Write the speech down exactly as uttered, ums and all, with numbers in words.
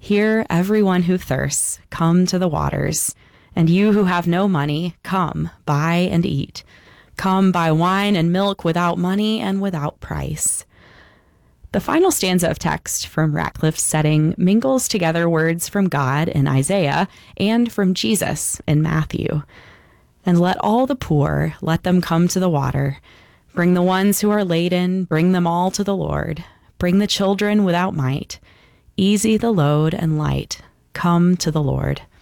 Hear everyone who thirsts, come to the waters. And you who have no money, come, buy and eat. Come, buy wine and milk without money and without price. The final stanza of text from Ratcliffe's setting mingles together words from God in Isaiah and from Jesus in Matthew. And let all the poor, let them come to the water. Bring the ones who are laden, bring them all to the Lord. Bring the children without might. Easy the load and light. Come to the Lord.